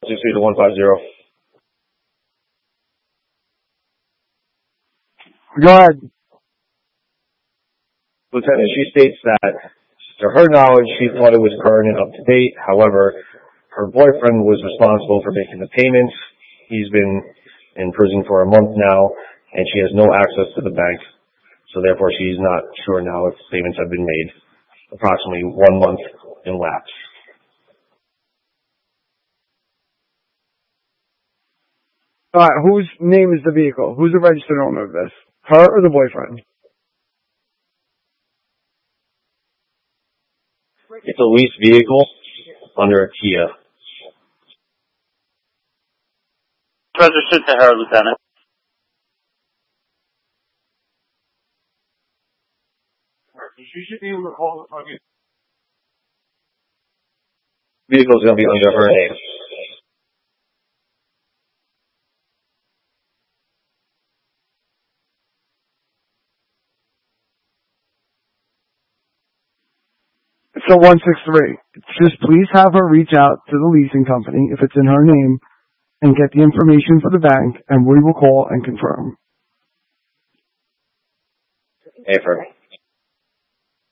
150. Go ahead. Lieutenant, she states that, to her knowledge, she thought it was current and up to date. However, her boyfriend was responsible for making the payments. He's been in prison for a month now, and she has no access to the bank. So therefore, she's not sure now if payments have been made. Approximately 1 month in lapse. Whose name is the vehicle? Who's the registered owner of this? Her or the boyfriend? It's a leased vehicle under a Kia. Registered to her, Lieutenant. She should be able to call the fucking... Vehicle's going to be under her name. So 163. Just please have her reach out to the leasing company if it's in her name and get the information for the bank, and we will call and confirm. Affirm.